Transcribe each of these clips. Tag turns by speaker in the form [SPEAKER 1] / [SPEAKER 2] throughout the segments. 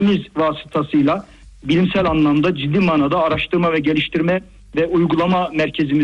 [SPEAKER 1] vasıtasıyla bilimsel anlamda ciddi manada araştırma ve geliştirme ve uygulama merkezimiz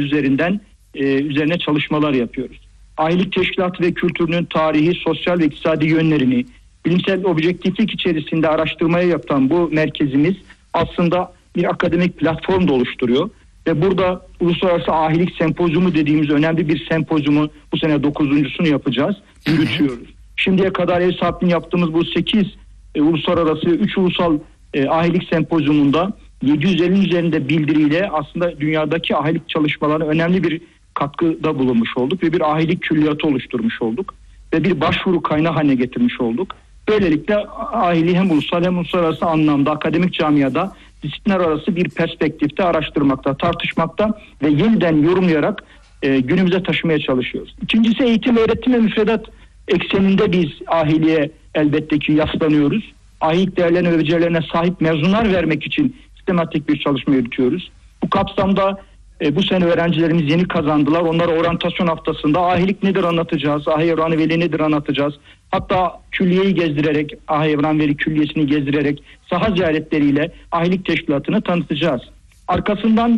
[SPEAKER 1] üzerine çalışmalar yapıyoruz. Ahilik teşkilatı ve kültürünün tarihi, sosyal ve iktisadi yönlerini bilimsel objektiflik içerisinde araştırmaya yapan bu merkezimiz aslında bir akademik platform da oluşturuyor. Ve burada Uluslararası Ahilik Sempozyumu dediğimiz önemli bir sempozyumun bu sene 9.'sunu yapacağız, yürütüyoruz. Şimdiye kadar ev sahipliğini yaptığımız bu 8 uluslararası 3 ulusal ahilik sempozyumunda 750'nin üzerinde bildiriyle aslında dünyadaki ahilik çalışmalarına önemli bir katkıda bulunmuş olduk ve bir ahilik külliyatı oluşturmuş olduk ve bir başvuru kaynağı haline getirmiş olduk. Böylelikle ahiliği hem ulusal hem uluslararası anlamda akademik camiada disiplinler arası bir perspektifte araştırmakta, tartışmakta ve yeniden yorumlayarak günümüze taşımaya çalışıyoruz. İkincisi eğitim, öğretim ve müfredat ekseninde biz ahiliğe elbette ki yaslanıyoruz. Ahilik değerlerine ve becerilerine sahip mezunlar vermek için sistematik bir çalışma yürütüyoruz. Bu kapsamda bu sene öğrencilerimiz yeni kazandılar. Onlara oryantasyon haftasında ahilik nedir anlatacağız, Ahi Evran Veli nedir anlatacağız. Hatta külliyeyi gezdirerek, Ahi Evran Veli külliyesini gezdirerek saha ziyaretleriyle ahilik teşkilatını tanıtacağız. Arkasından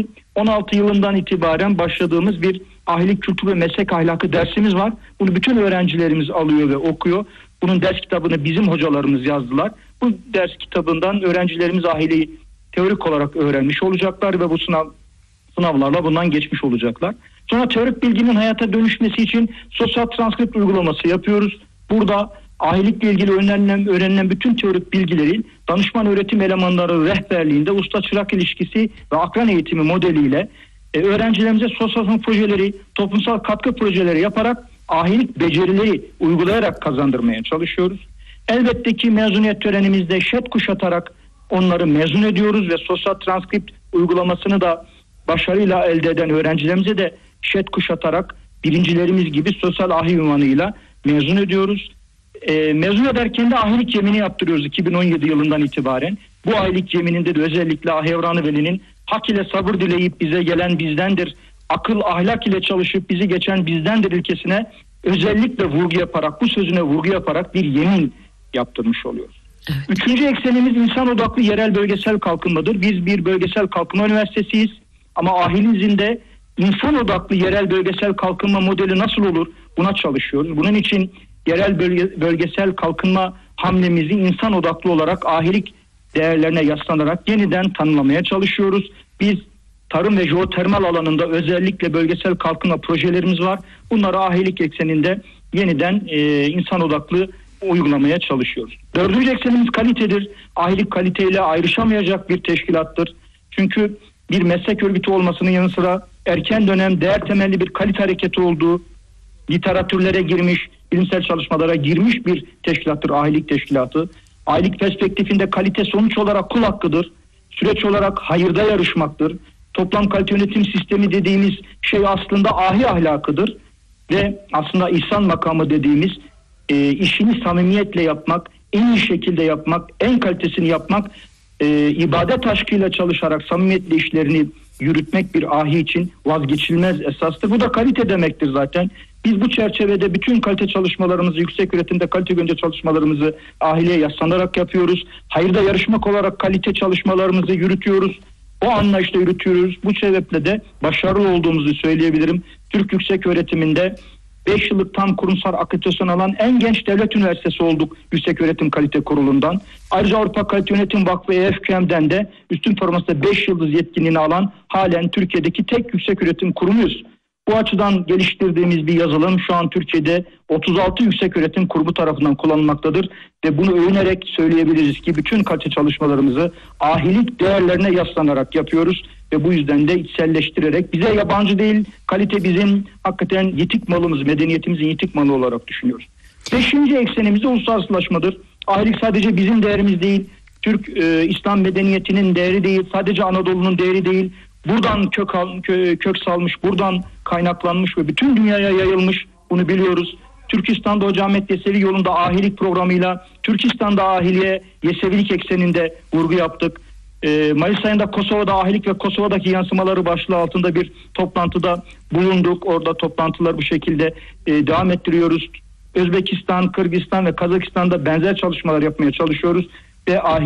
[SPEAKER 1] 2016 yılından itibaren başladığımız bir ahilik kültür ve meslek ahlakı dersimiz var. Bunu bütün öğrencilerimiz alıyor ve okuyor. Bunun ders kitabını bizim hocalarımız yazdılar. Bu ders kitabından öğrencilerimiz ahiliği teorik olarak öğrenmiş olacaklar ve bu sınavlarla bundan geçmiş olacaklar. Sonra teorik bilginin hayata dönüşmesi için sosyal transkript uygulaması yapıyoruz. Burada ahilikle ilgili öğrenilen bütün teorik bilgileri danışman öğretim elemanları rehberliğinde usta-çırak ilişkisi ve akran eğitimi modeliyle öğrencilerimize sosyal projeleri, toplumsal katkı projeleri yaparak ahilik becerileri uygulayarak kazandırmaya çalışıyoruz. Elbette ki mezuniyet törenimizde şet kuşatarak onları mezun ediyoruz ve sosyal transkript uygulamasını da başarıyla elde eden öğrencilerimize de şet kuşatarak birincilerimiz gibi sosyal ahi unvanıyla mezun ediyoruz. Mezun ederken de ahilik yemini yaptırıyoruz 2017 yılından itibaren. Bu ahilik yemininde de özellikle Ahi Evran Veli'nin hak ile sabır dileyip bize gelen bizdendir, akıl ahlak ile çalışıp bizi geçen bizdendir ilkesine özellikle vurgu yaparak, bu sözüne vurgu yaparak bir yemin yaptırmış oluyoruz. Evet. Üçüncü eksenimiz insan odaklı yerel bölgesel kalkınmadır. Biz bir bölgesel kalkınma üniversitesiyiz ama ahilimizin de insan odaklı yerel bölgesel kalkınma modeli nasıl olur buna çalışıyoruz. Bunun için yerel bölgesel kalkınma hamlemizi insan odaklı olarak ahilik değerlerine yaslanarak yeniden tanımlamaya çalışıyoruz. Biz tarım ve jeotermal alanında özellikle bölgesel kalkınma projelerimiz var. Bunları ahilik ekseninde yeniden insan odaklı uygulamaya çalışıyoruz. Dördüncü eksenimiz kalitedir. Ahilik kaliteyle ayrışamayacak bir teşkilattır. Çünkü bir meslek örgütü olmasının yanı sıra erken dönem değer temelli bir kalite hareketi olduğu, literatürlere girmiş, bilimsel çalışmalara girmiş bir teşkilattır ahilik teşkilatı. Ahilik perspektifinde kalite sonuç olarak kul hakkıdır. Süreç olarak hayırda yarışmaktır. Toplam kalite yönetim sistemi dediğimiz şey aslında ahi ahlakıdır. Ve aslında ihsan makamı dediğimiz işini samimiyetle yapmak, en iyi şekilde yapmak, en kalitesini yapmak, ibadet aşkıyla çalışarak samimiyetle işlerini yürütmek bir ahi için vazgeçilmez esastır. Bu da kalite demektir zaten. Biz bu çerçevede bütün kalite çalışmalarımızı, yüksek üretimde kalite yönünde çalışmalarımızı ahiliye yaslanarak yapıyoruz. Hayırda yarışmak olarak kalite çalışmalarımızı yürütüyoruz. O anlayışla yürütüyoruz. Bu sebeple de başarılı olduğumuzu söyleyebilirim. Türk yüksek öğretiminde 5 yıllık tam kurumsal akreditasyon alan en genç devlet üniversitesi olduk Yüksek Öğretim Kalite Kurulu'ndan. Ayrıca Avrupa Kalite Yönetim Vakfı EFQM'den de üstün formasında 5 yıldız yetkinliğini alan halen Türkiye'deki tek yüksek öğretim kurumuyuz. Bu açıdan geliştirdiğimiz bir yazılım şu an Türkiye'de 36 yüksek öğretim kurumu tarafından kullanılmaktadır. Ve bunu övünerek söyleyebiliriz ki bütün kalite çalışmalarımızı ahilik değerlerine yaslanarak yapıyoruz. Ve bu yüzden de içselleştirerek bize yabancı değil, kalite bizim hakikaten yitik malımız, medeniyetimizin yitik malı olarak düşünüyoruz. 5. eksenimiz de uluslararasılaşmadır. Ahilik sadece bizim değerimiz değil, Türk İslam medeniyetinin değeri değil, sadece Anadolu'nun değeri değil. Buradan kök salmış, buradan kaynaklanmış ve bütün dünyaya yayılmış, bunu biliyoruz. Türkistan'da Hoca Ahmet Yesevi yolunda ahilik programıyla Türkistan'da ahiliye, Yesevilik ekseninde vurgu yaptık. Mayıs ayında Kosova'da ahilik ve Kosova'daki yansımaları başlığı altında bir toplantıda bulunduk. Orada toplantılar bu şekilde devam ettiriyoruz. Özbekistan, Kırgızistan ve Kazakistan'da benzer çalışmalar yapmaya çalışıyoruz. ve